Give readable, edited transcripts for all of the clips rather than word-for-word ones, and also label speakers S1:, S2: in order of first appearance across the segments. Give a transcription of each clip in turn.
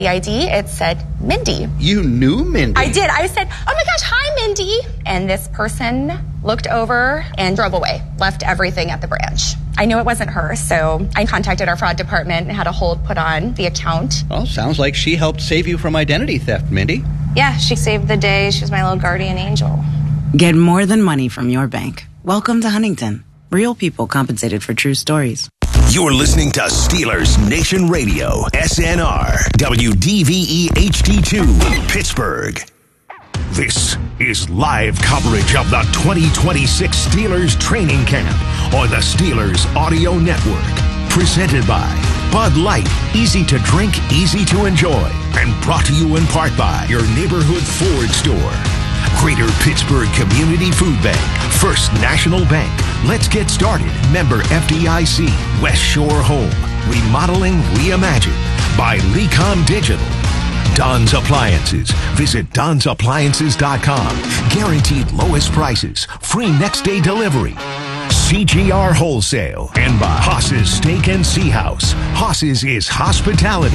S1: the ID, it said Mindy.
S2: You knew Mindy?
S1: I did. I said, oh my gosh, hi, Mindy. And this person looked over and drove away, left everything at the branch. I knew it wasn't her, so I contacted our fraud department and had a hold put on the account.
S2: Well, sounds like she helped save you from identity theft, Mindy.
S1: Yeah, she saved the day. She was my little guardian angel.
S3: Get more than money from your bank. Welcome to Huntington. Real people compensated for true stories.
S4: You're listening to Steelers Nation Radio, SNR, WDVE HD2, Pittsburgh. This is live coverage of the 2026 Steelers training camp on the Steelers Audio Network. Presented by Bud Light, easy to drink, easy to enjoy. And brought to you in part by your neighborhood Ford store. Greater Pittsburgh Community Food Bank, First National Bank. Let's get started. Member FDIC, West Shore Home, Remodeling Reimagined by Lecom Digital. Don's Appliances. Visit Don'sAppliances.com. Guaranteed lowest prices, free next day delivery. CGR Wholesale and by Haas's Steak and Sea House. Haas's is hospitality.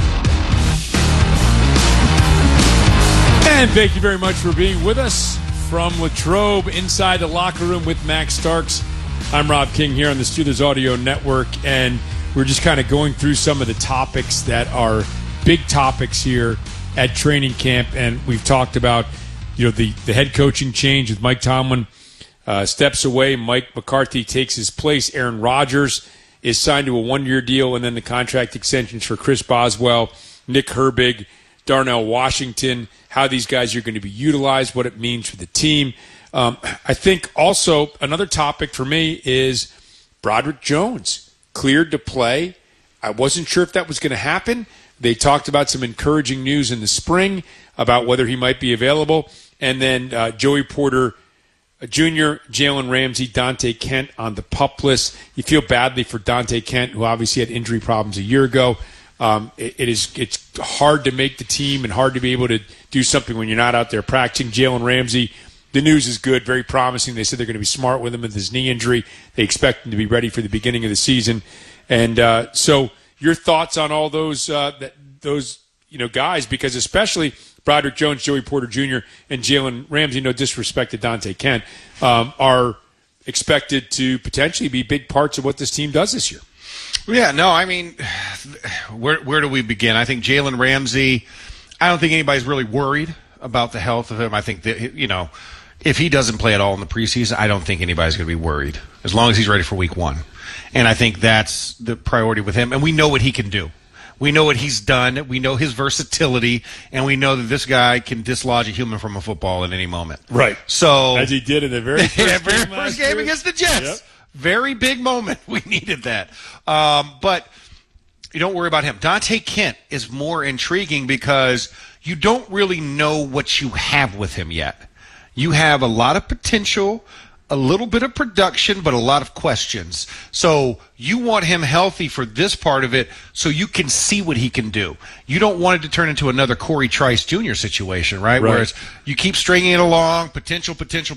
S5: And thank you very much for being with us from Latrobe inside the locker room with Max Starks. I'm Rob King here on the Steelers Audio Network, and we're just kind of going through some of the topics that are big topics here at training camp. And we've talked about, the head coaching change with Mike Tomlin steps away. Mike McCarthy takes his place. Aaron Rodgers is signed to a one-year deal, and then the contract extensions for Chris Boswell, Nick Herbig, Darnell Washington, how these guys are going to be utilized, what it means for the team. I think also another topic for me is Broderick Jones cleared to play. I wasn't sure if that was going to happen. They talked about some encouraging news in the spring about whether he might be available. And then Joey Porter Jr., Jalen Ramsey, Dante Kent on the PUP list. You feel badly for Dante Kent, who obviously had injury problems a year ago. It's hard to make the team and hard to be able to do something when you're not out there practicing. Jalen Ramsey, the news is good, very promising. They said they're going to be smart with him with his knee injury. They expect him to be ready for the beginning of the season. And so your thoughts on all those guys, because especially Broderick Jones, Joey Porter Jr., and Jalen Ramsey, no disrespect to Dante Kent, are expected to potentially be big parts of what this team does this year.
S6: Yeah, no, I mean, where do we begin? I think Jalen Ramsey, I don't think anybody's really worried about the health of him. I think that, if he doesn't play at all in the preseason, I don't think anybody's going to be worried as long as he's ready for week one. And I think that's the priority with him. And we know what he can do. We know what he's done. We know his versatility. And we know that this guy can dislodge a human from a football at any moment.
S5: Right.
S6: So,
S5: as he did in the very
S6: first game against the Jets. Yep. Very big moment. We needed that. But you don't worry about him. Dante Kent is more intriguing because you don't really know what you have with him yet. You have a lot of potential, a little bit of production, but a lot of questions. So you want him healthy for this part of it so you can see what he can do. You don't want it to turn into another Corey Trice Jr. situation, right? Whereas you keep stringing it along, potential,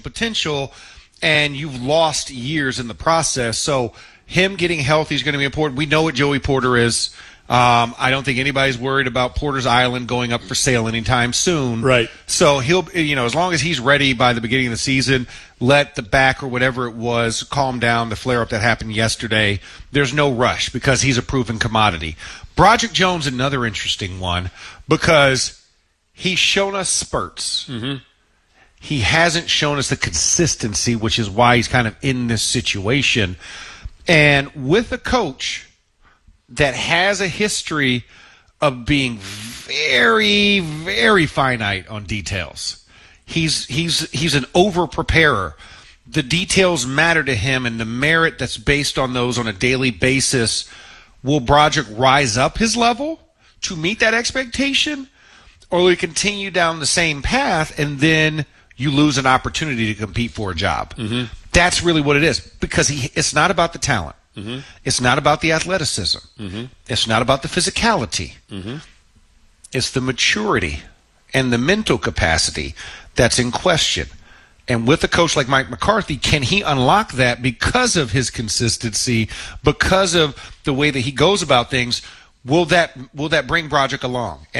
S6: and you've lost years in the process. So him getting healthy is going to be important. We know what Joey Porter is. I don't think anybody's worried about Porter's Island going up for sale anytime soon.
S5: Right.
S6: So he'll, as long as he's ready by the beginning of the season, let the back or whatever it was calm down, the flare-up that happened yesterday. There's no rush because he's a proven commodity. Broderick Jones, another interesting one because he's shown us spurts. Mm-hmm. He hasn't shown us the consistency, which is why he's kind of in this situation. And with a coach that has a history of being very, very finite on details, he's an over-preparer. The details matter to him, and the merit that's based on those on a daily basis. Will Broderick rise up his level to meet that expectation, or will he continue down the same path and then you lose an opportunity to compete for a job? Mm-hmm. That's really what it is, because it's not about the talent. Mm-hmm. It's not about the athleticism. Mm-hmm. It's not about the physicality. Mm-hmm. It's the maturity and the mental capacity that's in question. And with a coach like Mike McCarthy, can he unlock that because of his consistency, because of the way that he goes about things? Will that bring Broderick along?